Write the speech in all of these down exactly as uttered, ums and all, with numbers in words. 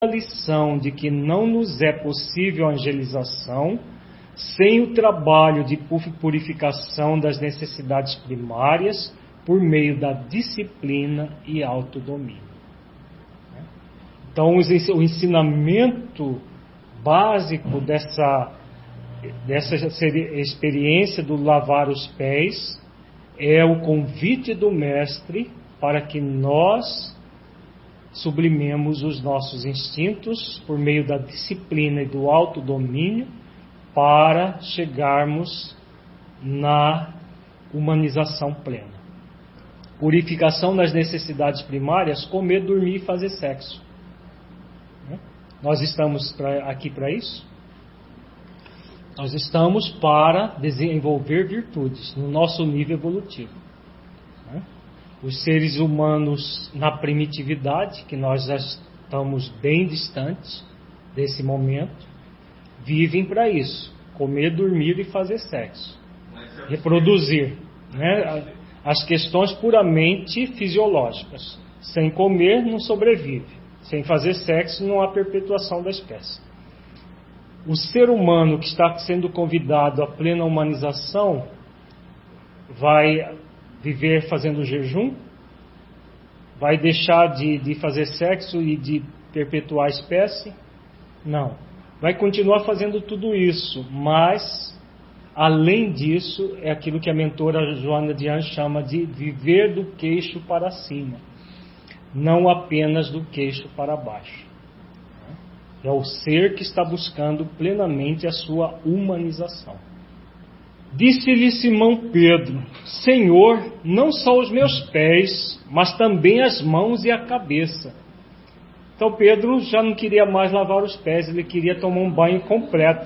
a lição de que não nos é possível a angelização sem o trabalho de purificação das necessidades primárias por meio da disciplina e autodomínio. Então, o ensinamento básico dessa, dessa experiência do lavar os pés é o convite do Mestre para que nós sublimemos os nossos instintos por meio da disciplina e do autodomínio para chegarmos na humanização plena. Purificação das necessidades primárias, comer, dormir e fazer sexo. Nós estamos pra, aqui para isso? Nós estamos para desenvolver virtudes no nosso nível evolutivo. Os seres humanos na primitividade, que nós já estamos bem distantes desse momento, vivem para isso: comer, dormir e fazer sexo, reproduzir, né? As questões puramente fisiológicas. Sem comer não sobrevive, sem fazer sexo não há perpetuação da espécie. O ser humano que está sendo convidado à plena humanização vai viver fazendo jejum? Vai deixar de, de fazer sexo e de perpetuar a espécie? Não. Vai continuar fazendo tudo isso, mas, além disso, é aquilo que a mentora Joana de Anjos chama de viver do queixo para cima, não apenas do queixo para baixo. É o ser que está buscando plenamente a sua humanização. Disse-lhe Simão Pedro: Senhor, não só os meus pés, mas também as mãos e a cabeça. Então Pedro já não queria mais lavar os pés, ele queria tomar um banho completo.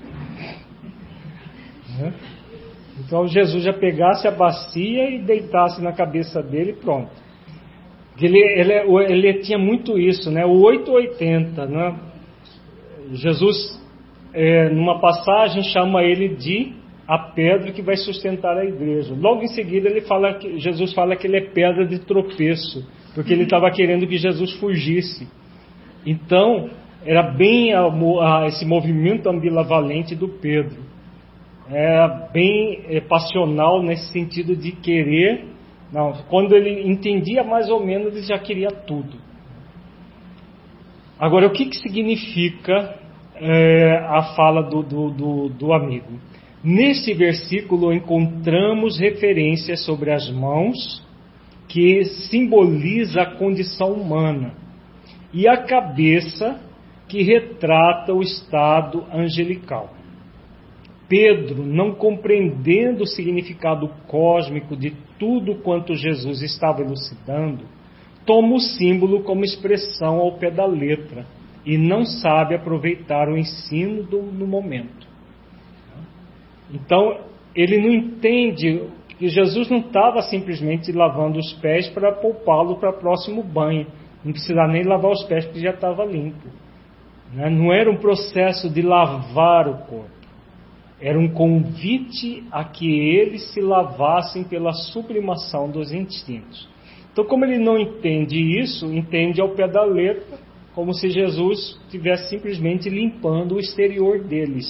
Então Jesus já pegasse a bacia e deitasse na cabeça dele e pronto. Ele, ele, ele tinha muito isso, né? O oito ou oitenta, né? Jesus, é, numa passagem, chama ele de a pedra que vai sustentar a igreja. Logo em seguida ele fala que, Jesus fala que ele é pedra de tropeço, porque ele estava querendo que Jesus fugisse. Então, era bem a, a, esse movimento ambivalente do Pedro. Era bem é, passional nesse sentido de querer. Não, quando ele entendia mais ou menos, ele já queria tudo. Agora, o que, que significa é, a fala do, do, do, do amigo? Nesse versículo encontramos referências sobre as mãos, que simboliza a condição humana, e a cabeça, que retrata o estado angelical. Pedro, não compreendendo o significado cósmico de tudo quanto Jesus estava elucidando, toma o símbolo como expressão ao pé da letra e não sabe aproveitar o ensino do, no momento. Então, ele não entende que Jesus não estava simplesmente lavando os pés para poupá-lo para o próximo banho. Não precisava nem lavar os pés porque já estava limpo. Não era um processo de lavar o corpo. Era um convite a que eles se lavassem pela sublimação dos instintos. Então, como ele não entende isso, entende ao pé da letra, como se Jesus estivesse simplesmente limpando o exterior deles.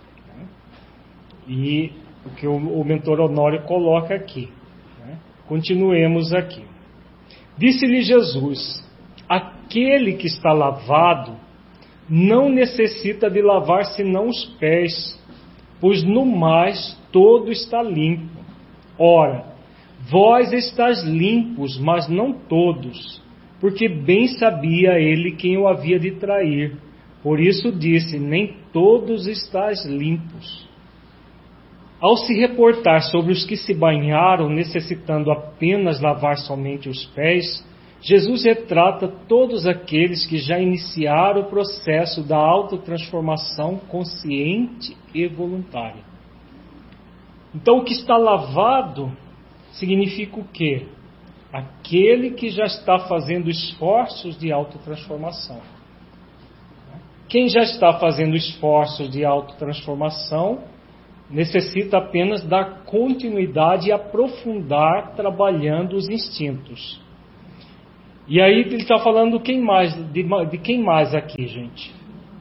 E o que o mentor Honório coloca aqui. Continuemos aqui. Disse-lhe Jesus: aquele que está lavado não necessita de lavar senão os pés, pois no mais todo está limpo. Ora, vós estáis limpos, mas não todos, porque bem sabia ele quem o havia de trair. Por isso disse: nem todos estáis limpos. Ao se reportar sobre os que se banharam, necessitando apenas lavar somente os pés, Jesus retrata todos aqueles que já iniciaram o processo da autotransformação consciente e voluntária. Então, o que está lavado significa o quê? Aquele que já está fazendo esforços de autotransformação. Quem já está fazendo esforços de autotransformação necessita apenas dar continuidade e aprofundar trabalhando os instintos. E aí ele está falando quem mais, de, de quem mais aqui, gente?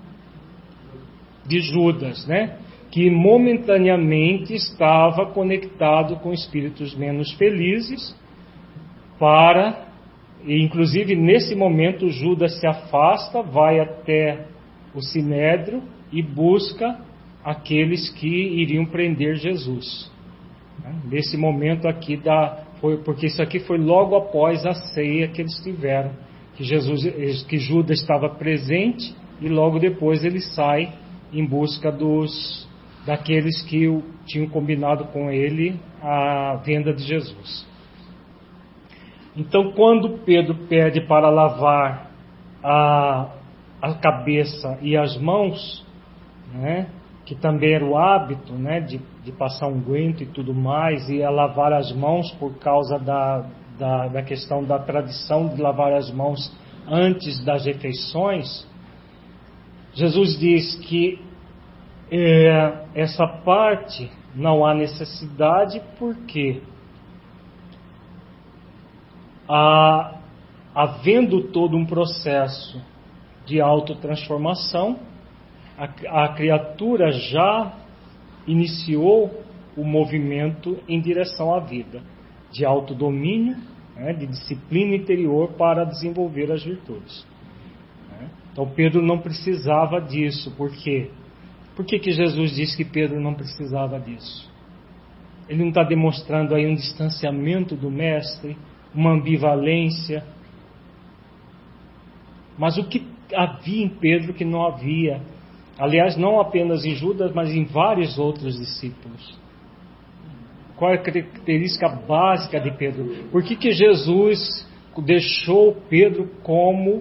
De Judas, né? Que momentaneamente estava conectado com espíritos menos felizes para, e inclusive nesse momento Judas se afasta, vai até o Sinédrio e busca aqueles que iriam prender Jesus. Nesse momento aqui da, foi, porque isso aqui foi logo após a ceia que eles tiveram, que Jesus, que Judas estava presente e logo depois ele sai em busca dos daqueles que tinham combinado com ele a venda de Jesus. Então, quando Pedro pede para lavar a, a cabeça e as mãos, né, que também era o hábito, né, de, de passar unguento e tudo mais, e a lavar as mãos por causa da, da, da questão da tradição de lavar as mãos antes das refeições, Jesus diz que é, essa parte não há necessidade, porque há, havendo todo um processo de autotransformação, a, a criatura já iniciou o movimento em direção à vida, de autodomínio, né, de disciplina interior para desenvolver as virtudes. Né? Então Pedro não precisava disso, por quê? Por que que Jesus disse que Pedro não precisava disso? Ele não está demonstrando aí um distanciamento do Mestre, uma ambivalência. Mas o que havia em Pedro que não havia, aliás, não apenas em Judas, mas em vários outros discípulos. Qual é a característica básica de Pedro? Por que que Jesus deixou Pedro como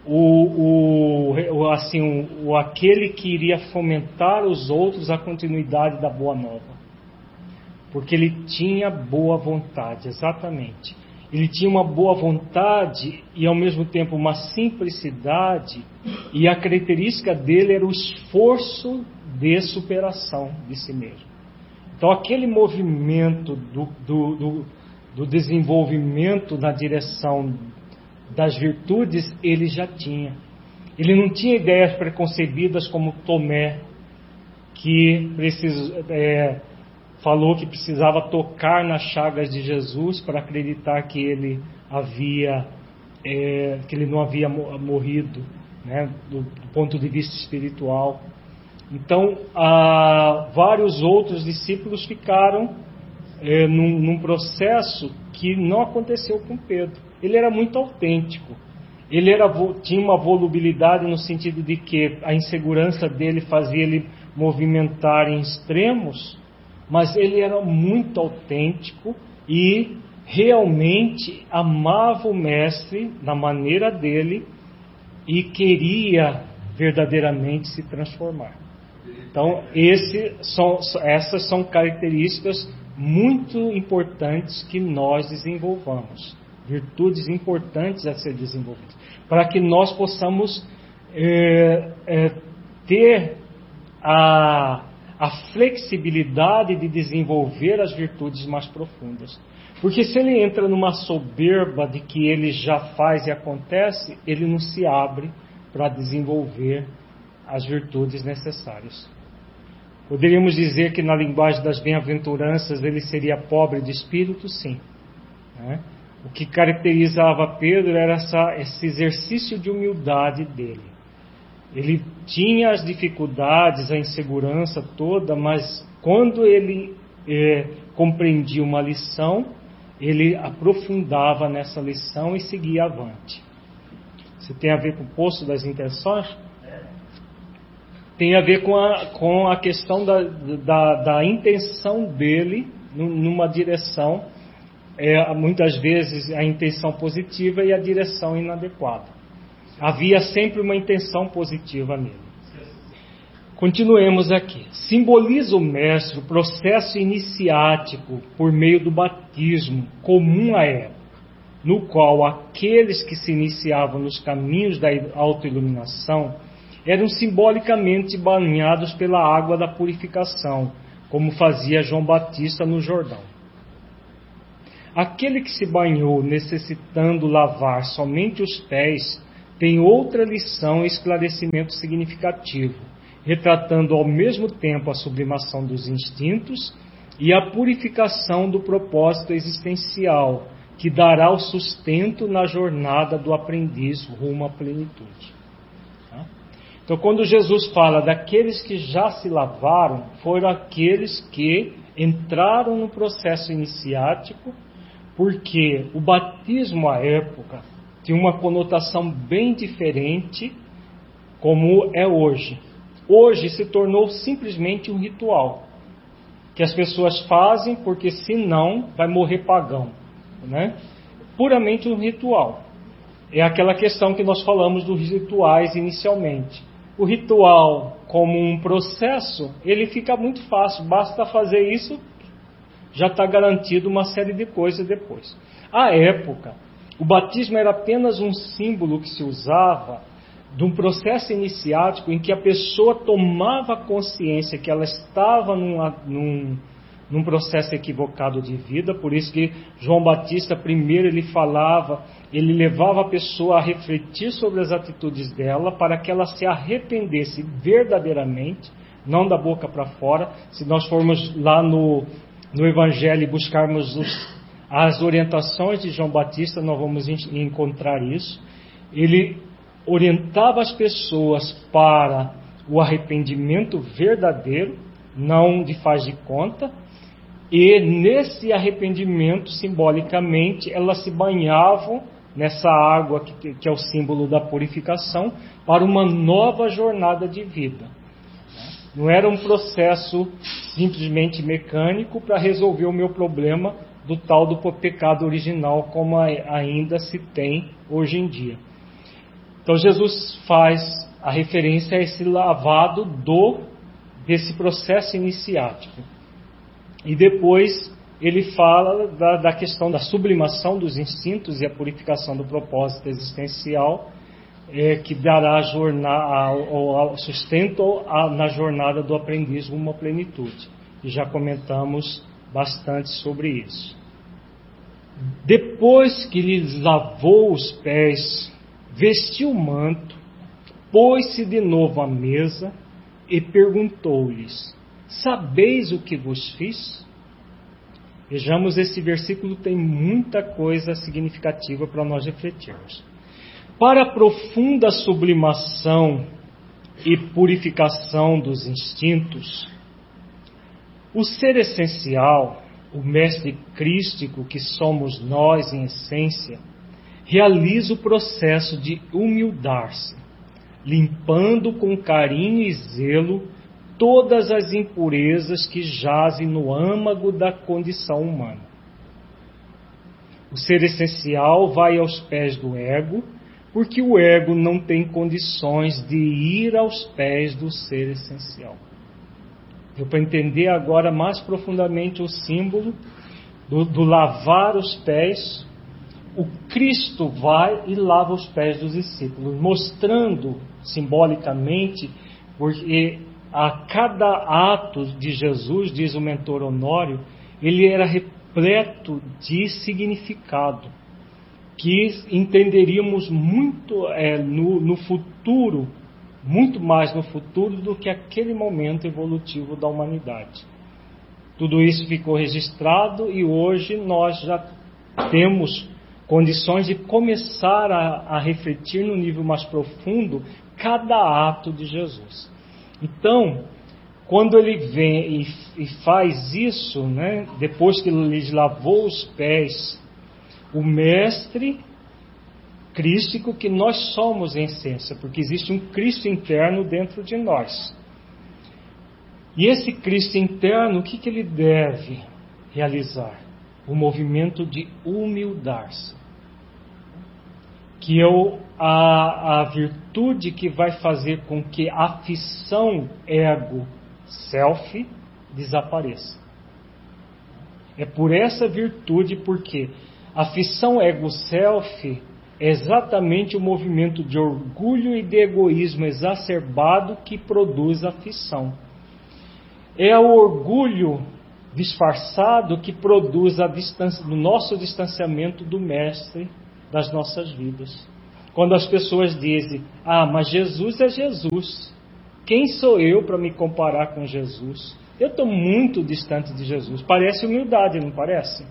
O, o, assim, o, o, aquele que iria fomentar os outros a continuidade da boa nova? Porque ele tinha boa vontade, exatamente. Ele tinha uma boa vontade e ao mesmo tempo uma simplicidade, e a característica dele era o esforço de superação de si mesmo. Então aquele movimento do, do, do, do desenvolvimento na direção das virtudes ele já tinha. Ele não tinha ideias preconcebidas como Tomé, que precis, é, falou que precisava tocar nas chagas de Jesus para acreditar que ele havia, é, que ele não havia morrido, né, do, do ponto de vista espiritual. Então, há, vários outros discípulos ficaram é, num, num processo que não aconteceu com Pedro. Ele era muito autêntico. Ele era, tinha uma volubilidade no sentido de que a insegurança dele fazia ele movimentar em extremos, mas ele era muito autêntico e realmente amava o Mestre na maneira dele e queria verdadeiramente se transformar. Então, esse são, essas são características muito importantes que nós desenvolvamos. Virtudes importantes a ser desenvolvidas, para que nós possamos é, é, ter a, a flexibilidade de desenvolver as virtudes mais profundas. Porque se ele entra numa soberba de que ele já faz e acontece, ele não se abre para desenvolver as virtudes necessárias. Poderíamos dizer que na linguagem das bem-aventuranças ele seria pobre de espírito? Sim. Né? O que caracterizava Pedro era essa, esse exercício de humildade dele. Ele tinha as dificuldades, a insegurança toda, mas quando ele é, compreendia uma lição, ele aprofundava nessa lição e seguia avante. Isso tem a ver com o poço das intenções? Tem a ver com a, com a questão da, da, da intenção dele numa direção, é, muitas vezes a intenção positiva e a direção inadequada. Havia sempre uma intenção positiva nele. Continuemos aqui. Simboliza o mestre o processo iniciático por meio do batismo comum à época, no qual aqueles que se iniciavam nos caminhos da autoiluminação eram simbolicamente banhados pela água da purificação, como fazia João Batista no Jordão. Aquele que se banhou necessitando lavar somente os pés tem outra lição e esclarecimento significativo, retratando ao mesmo tempo a sublimação dos instintos e a purificação do propósito existencial, que dará o sustento na jornada do aprendiz rumo à plenitude. Então, quando Jesus fala daqueles que já se lavaram, foram aqueles que entraram no processo iniciático, porque o batismo à época tinha uma conotação bem diferente como é hoje. Hoje se tornou simplesmente um ritual, que as pessoas fazem porque senão vai morrer pagão, né? Puramente um ritual. É aquela questão que nós falamos dos rituais inicialmente. O ritual, como um processo, ele fica muito fácil, basta fazer isso, já está garantido uma série de coisas depois. À época, o batismo era apenas um símbolo que se usava de um processo iniciático em que a pessoa tomava consciência que ela estava numa, num, num processo equivocado de vida. Por isso que João Batista, primeiro ele falava, ele levava a pessoa a refletir sobre as atitudes dela para que ela se arrependesse verdadeiramente, não da boca para fora. Se nós formos lá no, no Evangelho e buscarmos os, as orientações de João Batista, nós vamos encontrar isso. Ele orientava as pessoas para o arrependimento verdadeiro, não de faz de conta, e nesse arrependimento, simbolicamente, elas se banhavam nessa água que, que é o símbolo da purificação, para uma nova jornada de vida. Não era um processo simplesmente mecânico para resolver o meu problema do tal do pecado original, como ainda se tem hoje em dia. Então Jesus faz a referência a esse lavado do, desse processo iniciático. E depois ele fala da, da questão da sublimação dos instintos e a purificação do propósito existencial, é, que dará jornada, o sustento a, na jornada do aprendiz rumo à plenitude. E já comentamos bastante sobre isso. Depois que lhes lavou os pés, vestiu o manto, pôs-se de novo à mesa e perguntou-lhes: sabeis o que vos fiz? Vejamos, esse versículo tem muita coisa significativa para nós refletirmos. Para a profunda sublimação e purificação dos instintos, o ser essencial, o mestre crístico que somos nós em essência, realiza o processo de humildar-se, limpando com carinho e zelo todas as impurezas que jazem no âmago da condição humana. O ser essencial vai aos pés do ego, porque o ego não tem condições de ir aos pés do ser essencial. Deu para entender agora mais profundamente o símbolo do, do lavar os pés. O Cristo vai e lava os pés dos discípulos, mostrando simbolicamente, porque a cada ato de Jesus, diz o mentor Honório, ele era repleto de significado, que entenderíamos muito é, no, no futuro, muito mais no futuro do que aquele momento evolutivo da humanidade. Tudo isso ficou registrado e hoje nós já temos condições de começar a, a refletir no nível mais profundo cada ato de Jesus. Então, quando ele vem e, e faz isso, né, depois que ele lhes lavou os pés, o mestre crístico que nós somos em essência, porque existe um Cristo interno dentro de nós. E esse Cristo interno, o que, que ele deve realizar? O movimento de humildar-se, que é o, a, a virtude que vai fazer com que a fissão ego-self desapareça. É por essa virtude, porque a fissão ego-self é exatamente o movimento de orgulho e de egoísmo exacerbado que produz a fissão. É o orgulho disfarçado que produz a distância, o nosso distanciamento do Mestre das nossas vidas. Quando as pessoas dizem, ah, mas Jesus é Jesus. Quem sou eu para me comparar com Jesus? Eu estou muito distante de Jesus. Parece humildade, não parece?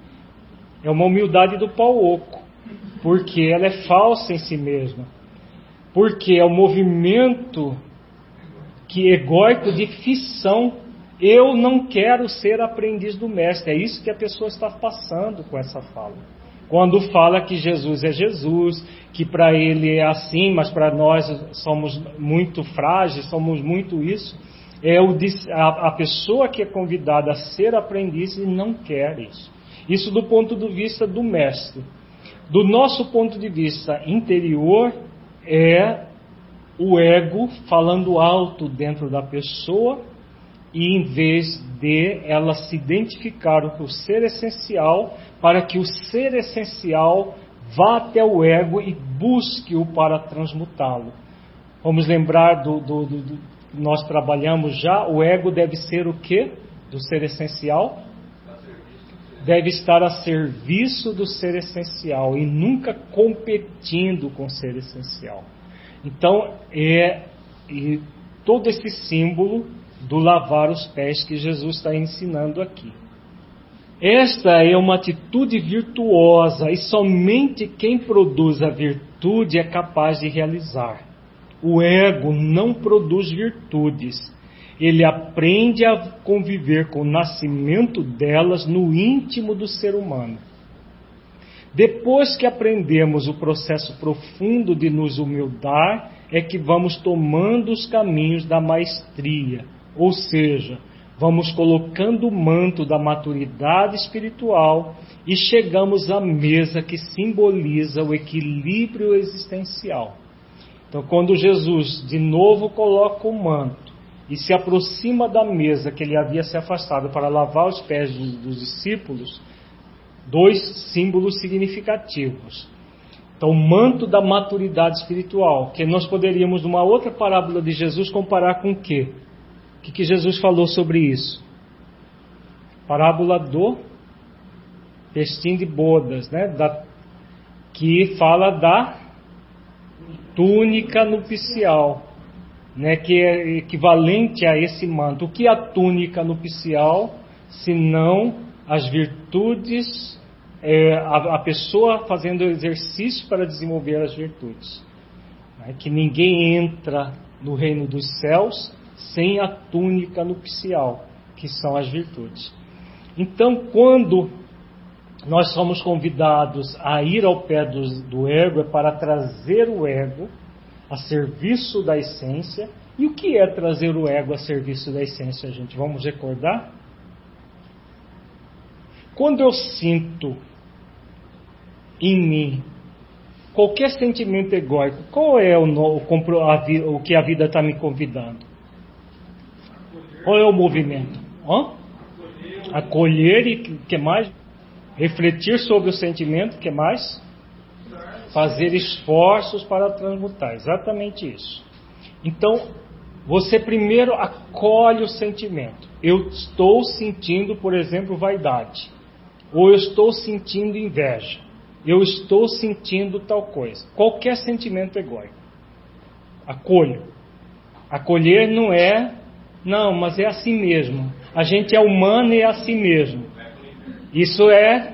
É uma humildade do pau oco, porque ela é falsa em si mesma. Porque é o movimento que egóico de fissão. Eu não quero ser aprendiz do Mestre. É isso que a pessoa está passando com essa fala. Quando fala que Jesus é Jesus, que para ele é assim, mas para nós somos muito frágeis, somos muito isso, é o, a, a pessoa que é convidada a ser aprendiz e não quer isso. Isso do ponto de vista do Mestre. Do nosso ponto de vista interior, é o ego falando alto dentro da pessoa, e em vez de ela se identificar com o ser essencial, para que o ser essencial vá até o ego e busque-o para transmutá-lo. Vamos lembrar do, do, do, do nós trabalhamos já, o ego deve ser o quê? Do ser essencial? Deve estar a serviço do ser essencial e nunca competindo com o ser essencial. Então, é e todo esse símbolo do lavar os pés que Jesus está ensinando aqui. Esta é uma atitude virtuosa e somente quem produz a virtude é capaz de realizar. O ego não produz virtudes. Ele aprende a conviver com o nascimento delas no íntimo do ser humano. Depois que aprendemos o processo profundo de nos humildar, é que vamos tomando os caminhos da maestria, ou seja, vamos colocando o manto da maturidade espiritual e chegamos à mesa que simboliza o equilíbrio existencial. Então, quando Jesus de novo coloca o manto e se aproxima da mesa que ele havia se afastado para lavar os pés dos, dos discípulos, dois símbolos significativos. Então, o manto da maturidade espiritual, que nós poderíamos, numa outra parábola de Jesus, comparar com o quê? O que, que Jesus falou sobre isso? Parábola do festim de bodas, né? Da, que fala da túnica nupcial, né? Que é equivalente a esse manto. O que é a túnica nupcial, senão as virtudes, é, a, a pessoa fazendo exercício para desenvolver as virtudes. Né? Que ninguém entra no reino dos céus sem a túnica nupcial, que são as virtudes. Então, quando nós somos convidados a ir ao pé do, do ego, é para trazer o ego a serviço da essência. E o que é trazer o ego a serviço da essência, gente? Vamos recordar? Quando eu sinto em mim qualquer sentimento egóico, qual é o, o, a, o que a vida está me convidando? Qual é o movimento? Hã? Acolher e o que mais? Refletir sobre o sentimento, o que mais? Fazer esforços para transmutar, exatamente isso. Então, você primeiro acolhe o sentimento. Eu estou sentindo, por exemplo, vaidade. Ou eu estou sentindo inveja. Eu estou sentindo tal coisa. Qualquer sentimento egóico. Acolho. Acolher não é, não, mas é assim mesmo. A gente é humano e é assim mesmo. Isso é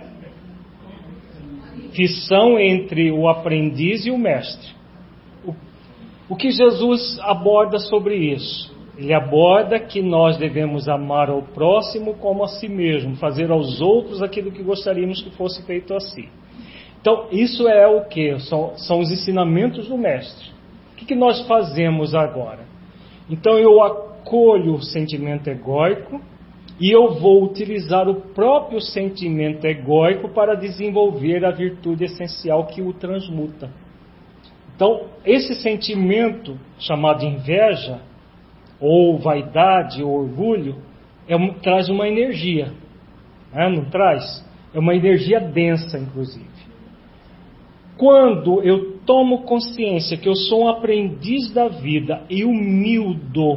fissão entre o aprendiz e o mestre. O, o que Jesus aborda sobre isso? Ele aborda que nós devemos amar ao próximo como a si mesmo, fazer aos outros aquilo que gostaríamos que fosse feito a si. Então, isso é o que? São, são os ensinamentos do mestre. O que, que nós fazemos agora? Então, eu acolho o sentimento egóico e eu vou utilizar o próprio sentimento egóico para desenvolver a virtude essencial que o transmuta. Então, esse sentimento chamado inveja, ou vaidade, ou orgulho, é, traz uma energia, né? Não traz? É uma energia densa, inclusive. Quando eu tomo consciência que eu sou um aprendiz da vida e humildo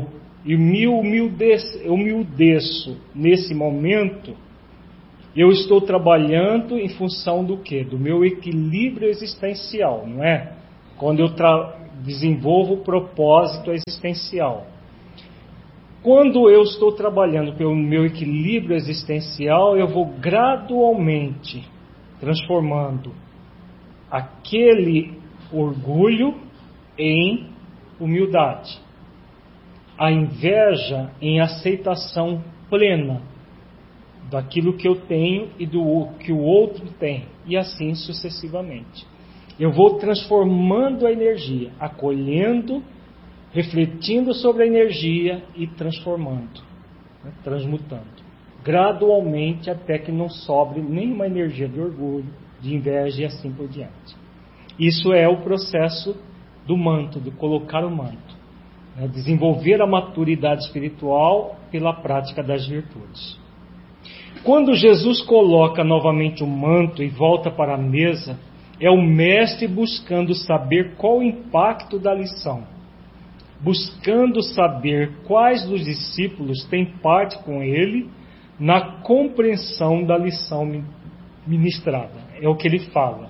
e me humildeço nesse momento, eu estou trabalhando em função do quê? Do meu equilíbrio existencial, não é? Quando eu desenvolvo o propósito existencial. Quando eu estou trabalhando pelo meu equilíbrio existencial, eu vou gradualmente transformando aquele orgulho em humildade, a inveja em aceitação plena daquilo que eu tenho e do que o outro tem, e assim sucessivamente. Eu vou transformando a energia, acolhendo, refletindo sobre a energia e transformando, né, transmutando, gradualmente até que não sobre nenhuma energia de orgulho, de inveja e assim por diante. Isso é o processo do manto, de colocar o manto, né, desenvolver a maturidade espiritual pela prática das virtudes. Quando Jesus coloca novamente o manto e volta para a mesa, é o mestre buscando saber qual o impacto da lição, buscando saber quais dos discípulos têm parte com ele na compreensão da lição ministrada. É o que ele fala.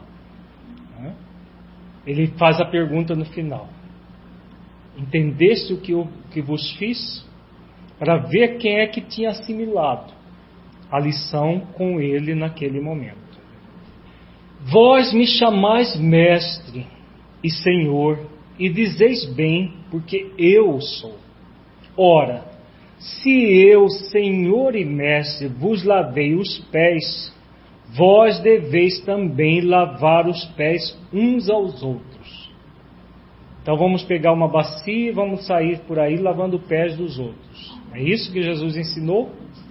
Ele faz a pergunta no final: entendeste o que eu que vos fiz? Para ver quem é que tinha assimilado a lição com ele naquele momento. Vós me chamais mestre e senhor, e dizeis bem, porque eu sou. Ora, se eu, senhor e mestre, vos lavei os pés, vós deveis também lavar os pés uns aos outros. Então vamos pegar uma bacia e vamos sair por aí lavando os pés dos outros. É isso que Jesus ensinou?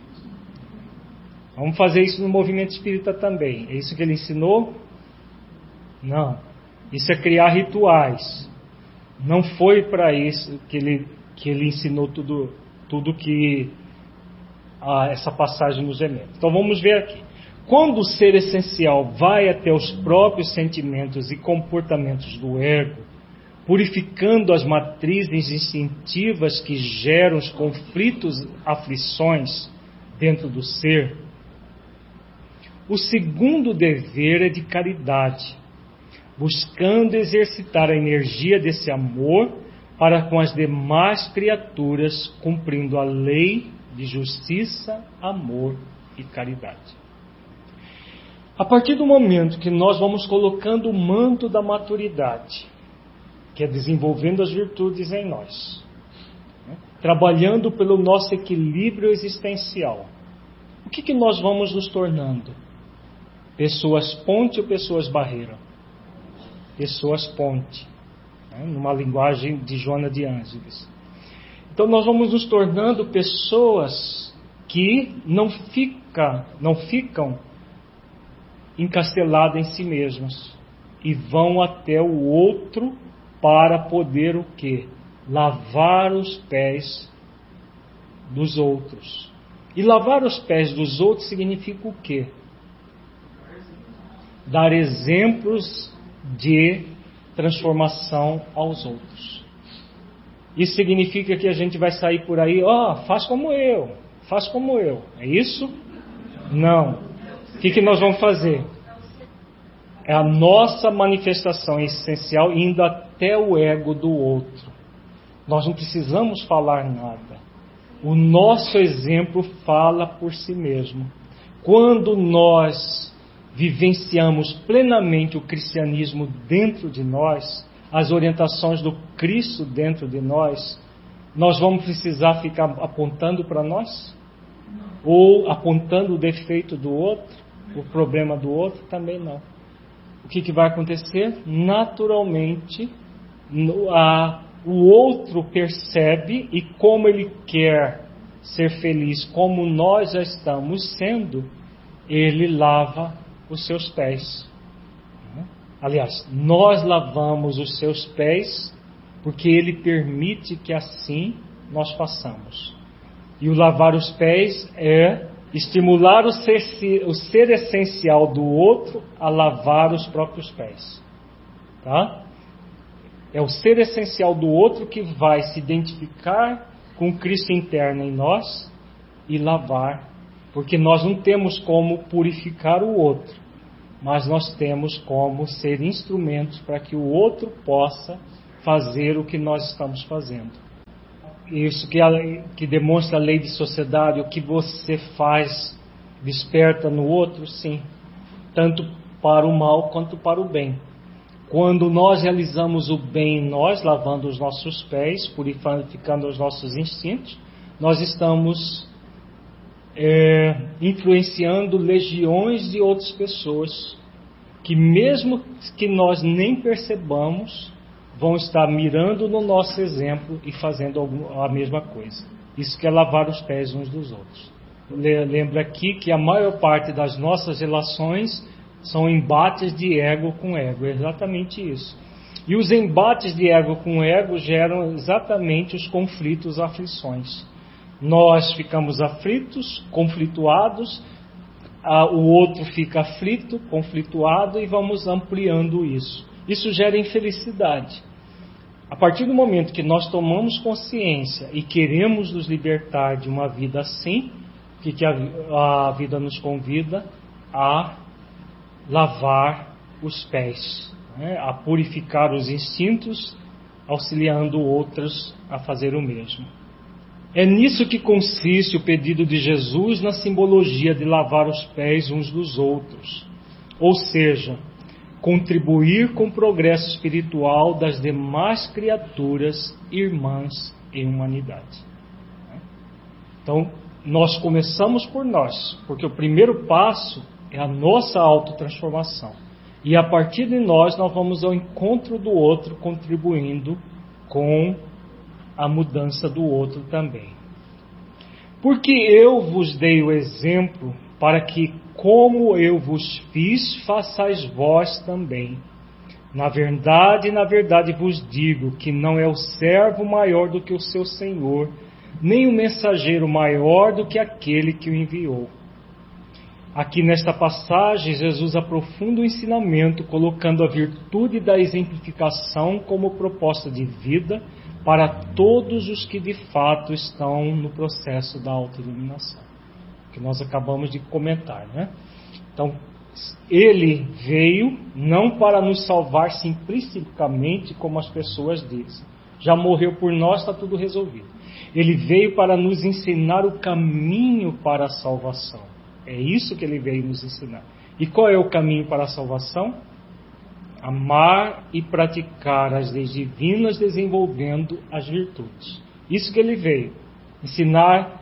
Vamos fazer isso no movimento espírita também. É isso que ele ensinou? Não. Isso é criar rituais. Não foi para isso que ele, que ele ensinou tudo, tudo que ah, essa passagem nos remete. Então vamos ver aqui. Quando o ser essencial vai até os próprios sentimentos e comportamentos do ego, purificando as matrizes instintivas que geram os conflitos, aflições dentro do ser, o segundo dever é de caridade, buscando exercitar a energia desse amor para com as demais criaturas, cumprindo a lei de justiça, amor e caridade. A partir do momento que nós vamos colocando o manto da maturidade, que é desenvolvendo as virtudes em nós, né, trabalhando pelo nosso equilíbrio existencial, o que, que nós vamos nos tornando? Pessoas ponte ou pessoas barreira? Pessoas ponte, né, numa linguagem de Joana de Ângeles. Então nós vamos nos tornando pessoas que não, fica, não ficam encasteladas em si mesmas e vão até o outro para poder o quê? Lavar os pés dos outros. E lavar os pés dos outros significa o quê? Dar exemplos de transformação aos outros. Isso significa que a gente vai sair por aí, ó, oh, faz como eu, faz como eu. É isso? Não. O que, que nós vamos fazer? É a nossa manifestação essencial indo até o ego do outro. Nós não precisamos falar nada. O nosso exemplo fala por si mesmo. Quando nós vivenciamos plenamente o cristianismo dentro de nós, as orientações do Cristo dentro de nós, nós vamos precisar ficar apontando para nós? Ou apontando o defeito do outro, o problema do outro? Também não. O que, que vai acontecer? Naturalmente, no, a, o outro percebe, e como ele quer ser feliz, como nós já estamos sendo, ele lava os seus pés. Aliás, nós lavamos os seus pés porque ele permite que assim nós façamos. E o lavar os pés é estimular o ser, o ser essencial do outro a lavar os próprios pés. Tá? É o ser essencial do outro que vai se identificar com Cristo interno em nós e lavar, porque nós não temos como purificar o outro, mas nós temos como ser instrumentos para que o outro possa fazer o que nós estamos fazendo. Isso que, a, que demonstra a lei de sociedade, o que você faz desperta no outro, sim, tanto para o mal quanto para o bem. Quando nós realizamos o bem em nós, lavando os nossos pés, purificando os nossos instintos, nós estamos é, influenciando legiões de outras pessoas que, mesmo que nós nem percebamos, vão estar mirando no nosso exemplo e fazendo a mesma coisa. Isso que é lavar os pés uns dos outros. Lembra aqui que a maior parte das nossas relações são embates de ego com ego, é exatamente isso. E os embates de ego com ego geram exatamente os conflitos, aflições. Nós ficamos aflitos, conflituados, o outro fica aflito, conflituado, e vamos ampliando isso. Isso gera infelicidade. A partir do momento que nós tomamos consciência e queremos nos libertar de uma vida assim, o que, que a, a vida nos convida? A lavar os pés, né? A purificar os instintos, auxiliando outros a fazer o mesmo. É nisso que consiste o pedido de Jesus na simbologia de lavar os pés uns dos outros, ou seja, contribuir com o progresso espiritual das demais criaturas irmãs em humanidade. Então, nós começamos por nós, porque o primeiro passo é a nossa autotransformação. E a partir de nós, nós vamos ao encontro do outro, contribuindo com a mudança do outro também. Porque eu vos dei o exemplo para que, como eu vos fiz, façais vós também. Na verdade, na verdade vos digo que não é o servo maior do que o seu senhor, nem o mensageiro maior do que aquele que o enviou. Aqui nesta passagem, Jesus aprofunda o ensinamento, colocando a virtude da exemplificação como proposta de vida para todos os que de fato estão no processo da autoiluminação, que nós acabamos de comentar, né? Então, ele veio não para nos salvar simplesticamente, como as pessoas dizem. Já morreu por nós, está tudo resolvido. Ele veio para nos ensinar o caminho para a salvação. É isso que ele veio nos ensinar. E qual é o caminho para a salvação? Amar e praticar as leis divinas, desenvolvendo as virtudes. Isso que ele veio. Ensinar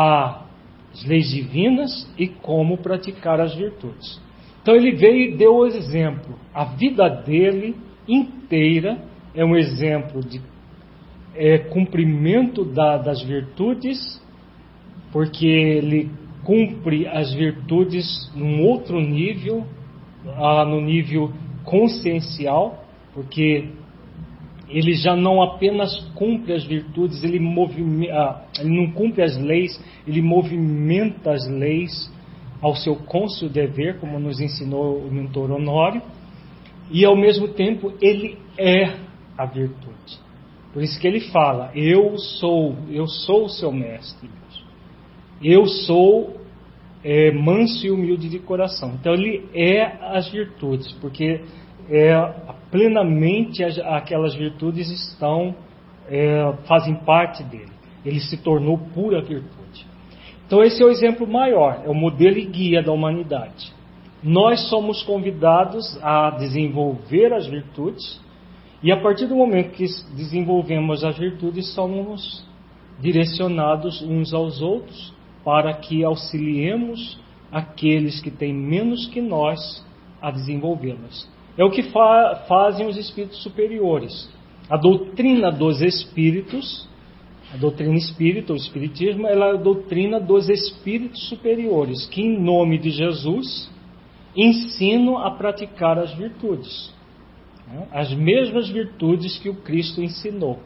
as leis divinas e como praticar as virtudes. Então ele veio e deu o exemplo. A vida dele inteira é um exemplo de é, cumprimento da, das virtudes, porque ele cumpre as virtudes num outro nível, ah, no nível consciencial, porque ele já não apenas cumpre as virtudes, ele, movimenta, ele não cumpre as leis, ele movimenta as leis ao seu cônscio dever, como nos ensinou o mentor Honório, e ao mesmo tempo ele é a virtude. Por isso que ele fala, eu sou, eu sou o seu mestre, eu sou é, manso e humilde de coração. Então ele é as virtudes, porque é, plenamente as, aquelas virtudes estão, é, fazem parte dele. Ele se tornou pura virtude. Então esse é o exemplo maior, é o modelo e guia da humanidade. Nós somos convidados a desenvolver as virtudes, e a partir do momento que desenvolvemos as virtudes, somos direcionados uns aos outros para que auxiliemos aqueles que têm menos que nós a desenvolvê-las. É o que fa- fazem os espíritos superiores. A doutrina dos espíritos, a doutrina espírita, o espiritismo, ela é a doutrina dos espíritos superiores, que em nome de Jesus ensinam a praticar as virtudes. As mesmas virtudes que o Cristo ensinou.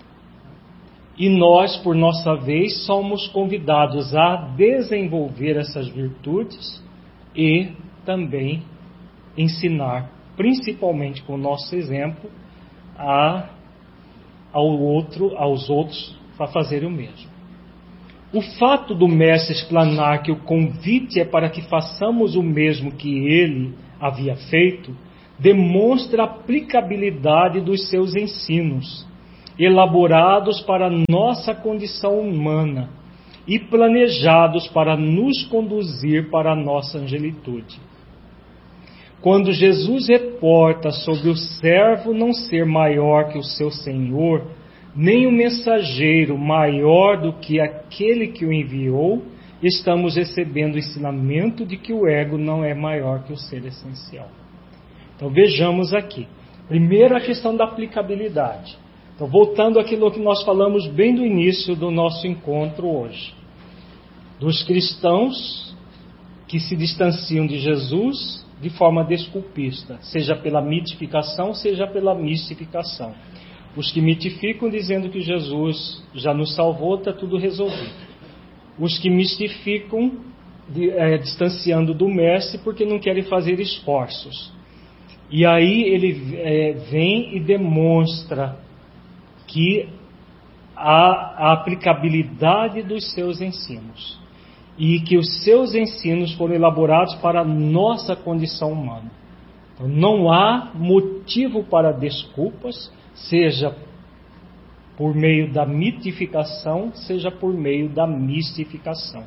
E nós, por nossa vez, somos convidados a desenvolver essas virtudes e também ensinar, principalmente com o nosso exemplo, a, ao outro, aos outros para fazer o mesmo. O fato do Mestre explanar que o convite é para que façamos o mesmo que ele havia feito, demonstra a aplicabilidade dos seus ensinos, elaborados para a nossa condição humana e planejados para nos conduzir para a nossa angelitude. Quando Jesus reporta sobre o servo não ser maior que o seu Senhor, nem o mensageiro maior do que aquele que o enviou, estamos recebendo o ensinamento de que o ego não é maior que o ser essencial. Então vejamos aqui. Primeiro, a questão da aplicabilidade. Então, voltando àquilo que nós falamos bem do início do nosso encontro hoje. Dos cristãos que se distanciam de Jesus de forma desculpista, seja pela mitificação, seja pela mistificação. Os que mitificam dizendo que Jesus já nos salvou, está tudo resolvido. Os que mistificam, de, é, distanciando do Mestre porque não querem fazer esforços. E aí ele é, vem e demonstra que há a aplicabilidade dos seus ensinos. E que os seus ensinos foram elaborados para a nossa condição humana. Então, não há motivo para desculpas, seja por meio da mitificação, seja por meio da mistificação.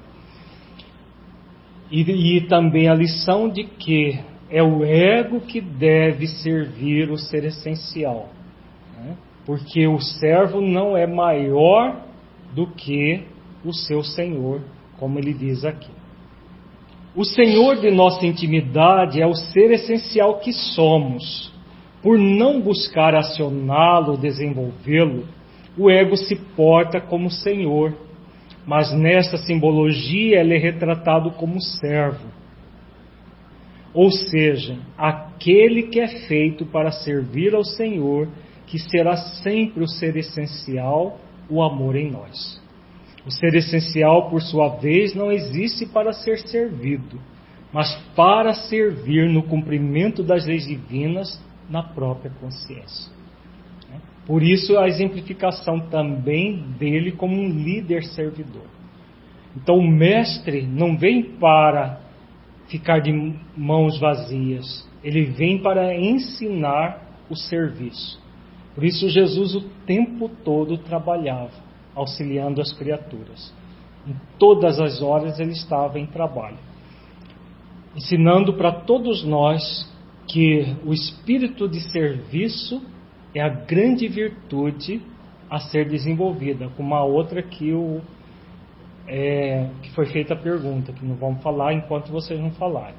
E, e também a lição de que é o ego que deve servir o ser essencial, né? Porque o servo não é maior do que o seu Senhor, como ele diz aqui. O Senhor de nossa intimidade é o ser essencial que somos. Por não buscar acioná-lo, desenvolvê-lo, o ego se porta como Senhor, mas nesta simbologia ele é retratado como servo. Ou seja, aquele que é feito para servir ao Senhor, que será sempre o ser essencial, o amor em nós. O ser essencial, por sua vez, não existe para ser servido, mas para servir no cumprimento das leis divinas na própria consciência. Por isso a exemplificação também dele como um líder servidor. Então o mestre não vem para ficar de mãos vazias, ele vem para ensinar o serviço. Por isso Jesus o tempo todo trabalhava, auxiliando as criaturas. Em todas as horas ele estava em trabalho, ensinando para todos nós que o espírito de serviço é a grande virtude a ser desenvolvida, como a outra que, o, é, que foi feita a pergunta, que não vamos falar enquanto vocês não falarem.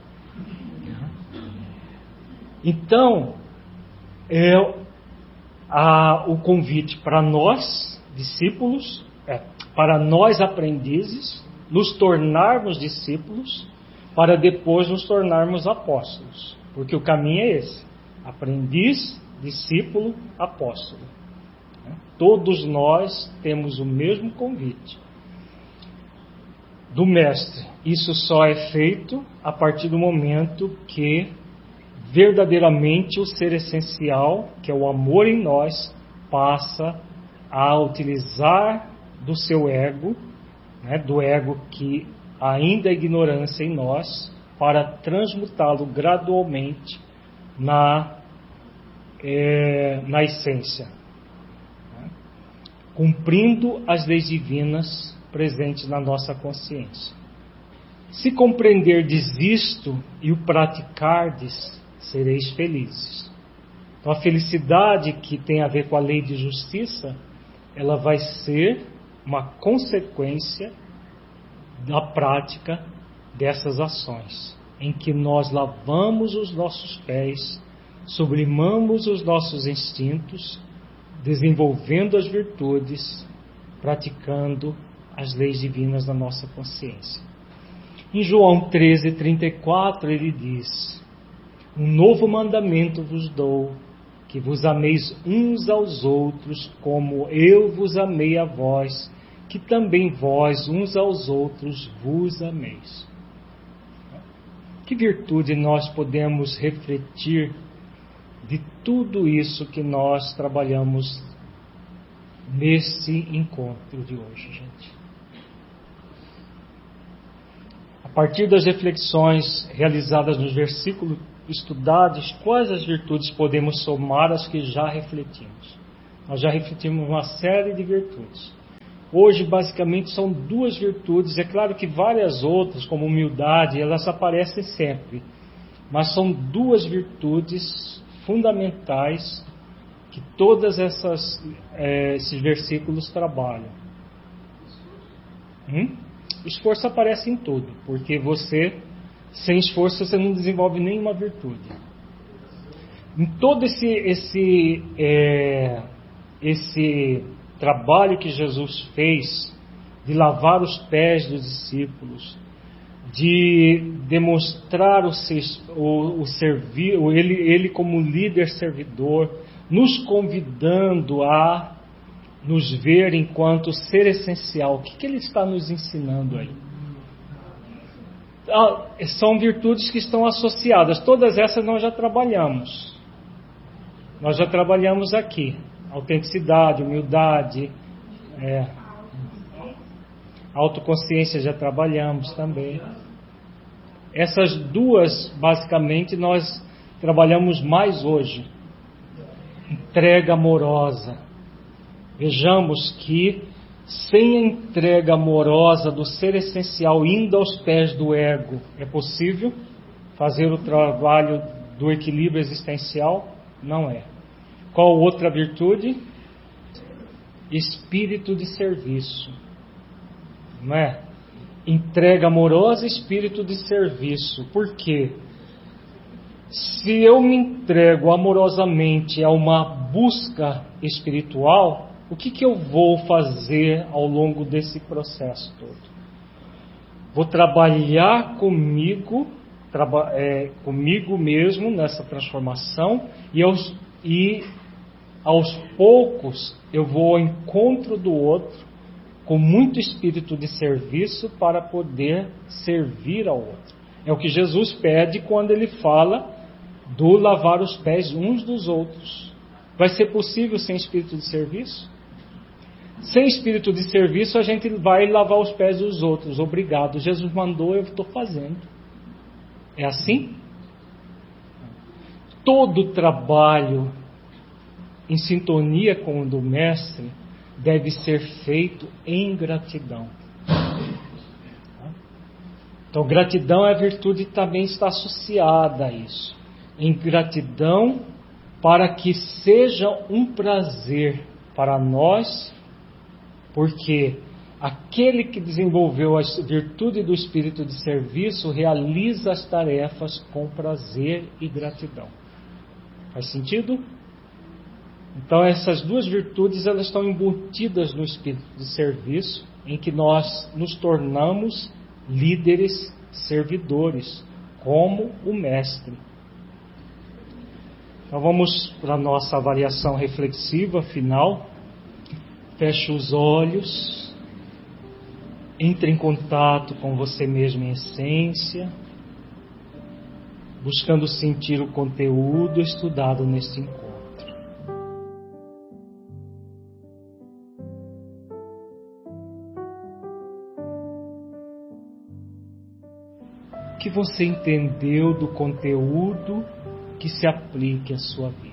Então, é, a, o convite para nós, discípulos, é, para nós aprendizes, nos tornarmos discípulos, para depois nos tornarmos apóstolos. Porque o caminho é esse: aprendiz, discípulo, apóstolo. Todos nós temos o mesmo convite do Mestre. Isso só é feito a partir do momento que verdadeiramente o ser essencial, que é o amor em nós, passa a utilizar do seu ego, né, do ego que ainda é ignorância em nós, para transmutá-lo gradualmente na, é, na essência, né, cumprindo as leis divinas presentes na nossa consciência. Se compreenderdes isto e o praticardes, sereis felizes. Então a felicidade que tem a ver com a lei de justiça, ela vai ser uma consequência da prática dessas ações, em que nós lavamos os nossos pés, sublimamos os nossos instintos, desenvolvendo as virtudes, praticando as leis divinas da nossa consciência. Em João treze, trinta e quatro, ele diz: um novo mandamento vos dou, que vos ameis uns aos outros, como eu vos amei a vós, que também vós uns aos outros vos ameis. Que virtude nós podemos refletir de tudo isso que nós trabalhamos nesse encontro de hoje, gente. A partir das reflexões realizadas nos versículos estudados, quais as virtudes podemos somar às que já refletimos? Nós já refletimos uma série de virtudes. Hoje, basicamente, são duas virtudes. É claro que várias outras, como humildade, elas aparecem sempre. Mas são duas virtudes fundamentais que todas essas é, esses versículos trabalham. Hum? O esforço aparece em tudo, porque você, sem esforço, você não desenvolve nenhuma virtude. Em todo esse esse é, esse trabalho que Jesus fez de lavar os pés dos discípulos, de demonstrar o, o, o servir, ele, ele como líder servidor, nos convidando a nos ver enquanto ser essencial. O que, que ele está nos ensinando aí? Ah, são virtudes que estão associadas. Todas essas nós já trabalhamos. Nós já trabalhamos aqui. Autenticidade, humildade, é, autoconsciência já trabalhamos também. Essas duas, basicamente, nós trabalhamos mais hoje. Entrega amorosa. Vejamos que sem a entrega amorosa do ser essencial indo aos pés do ego, é possível fazer o trabalho do equilíbrio existencial? Não é. Qual outra virtude? Espírito de serviço. Não é? Entrega amorosa, espírito de serviço. Por quê? Se eu me entrego amorosamente a uma busca espiritual, o que, que eu vou fazer ao longo desse processo todo? Vou trabalhar comigo, traba, é, comigo mesmo nessa transformação e aos, e aos poucos eu vou ao encontro do outro com muito espírito de serviço para poder servir ao outro. É o que Jesus pede quando ele fala do lavar os pés uns dos outros. Vai ser possível sem espírito de serviço? Sem espírito de serviço a gente vai lavar os pés dos outros. Obrigado, Jesus mandou, eu estou fazendo. É assim? Todo trabalho em sintonia com o do Mestre deve ser feito em gratidão. Então, gratidão é a virtude que também está associada a isso. Em gratidão, para que seja um prazer para nós, porque aquele que desenvolveu a virtude do espírito de serviço realiza as tarefas com prazer e gratidão. Faz sentido? Então essas duas virtudes elas estão embutidas no espírito de serviço, em que nós nos tornamos líderes servidores, como o Mestre. Então vamos para a nossa avaliação reflexiva final. Feche os olhos, entre em contato com você mesmo em essência, buscando sentir o conteúdo estudado neste encontro. O que você entendeu do conteúdo que se aplique à sua vida?